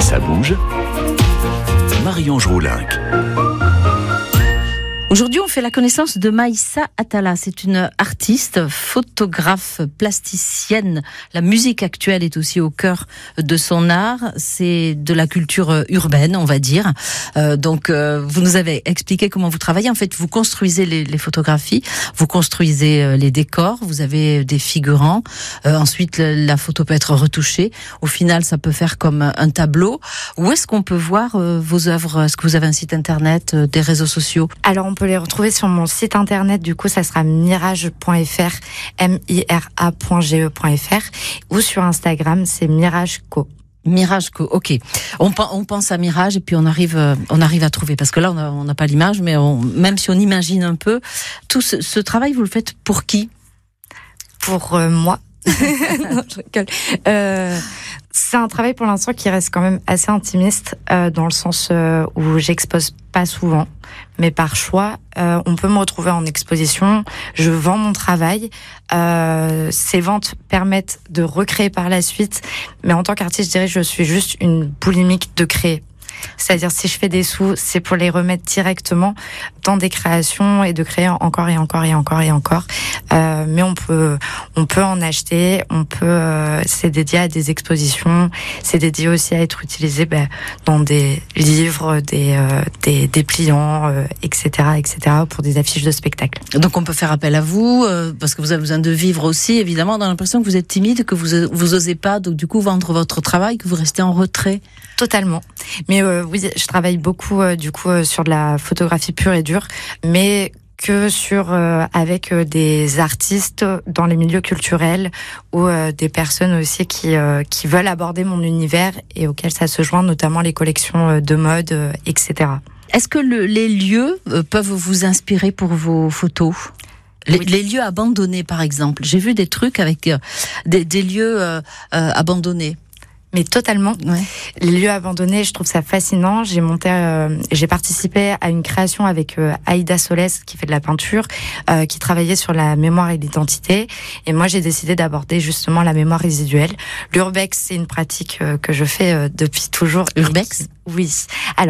Ça bouge. Marie-Ange Roulinck. Aujourd'hui, on fait la connaissance de Maïssa Atala. C'est une artiste, photographe, plasticienne. La musique actuelle est aussi au cœur de son art. C'est de la culture urbaine, on va dire. Vous nous avez expliqué comment vous travaillez. En fait, vous construisez les photographies, vous construisez les décors, vous avez des figurants. Ensuite, la photo peut être retouchée. Au final, ça peut faire comme un tableau. Où est-ce qu'on peut voir vos œuvres? Est-ce que vous avez un site internet, des réseaux sociaux? Alors, on peut les retrouver sur mon site internet, du coup ça sera mirage.fr, mira.ge.fr, ou sur Instagram, c'est MirageCo. MirageCo, ok. On pense à Mirage et puis on arrive à trouver, parce que là on n'a pas l'image, mais même si on imagine un peu, tout ce travail, vous le faites pour qui? Pour moi. Non, je rigole. C'est un travail pour l'instant qui reste quand même assez intimiste, dans le sens où j'expose pas souvent, mais par choix. On peut me retrouver en exposition, je vends mon travail, ces ventes permettent de recréer par la suite, mais en tant qu'artiste, je dirais que je suis juste une boulimique de créer. C'est-à-dire, si je fais des sous, c'est pour les remettre directement dans des créations et de créer encore et encore et encore et encore. Mais on peut en acheter, c'est dédié à des expositions, c'est dédié aussi à être utilisé dans des livres, des dépliants, etc., pour des affiches de spectacles. Donc on peut faire appel à vous, parce que vous avez besoin de vivre aussi, évidemment. On a l'impression que vous êtes timide, que vous osez pas, donc du coup vendre votre travail, que vous restez en retrait. Totalement. Mais oui, je travaille beaucoup sur de la photographie pure et dure, mais que avec des artistes dans les milieux culturels ou des personnes aussi qui veulent aborder mon univers et auxquels ça se joint, notamment les collections de mode, etc. Est-ce que les lieux peuvent vous inspirer pour vos photos ? Oui. Les lieux abandonnés, par exemple. J'ai vu des trucs avec des lieux abandonnés. Mais totalement. Ouais. Les lieux abandonnés, je trouve ça fascinant. J'ai participé à une création avec Aïda Solès, qui fait de la peinture, qui travaillait sur la mémoire et l'identité. Et moi, j'ai décidé d'aborder justement la mémoire résiduelle. L'urbex, c'est une pratique que je fais depuis toujours. Urbex ? Oui. Alors,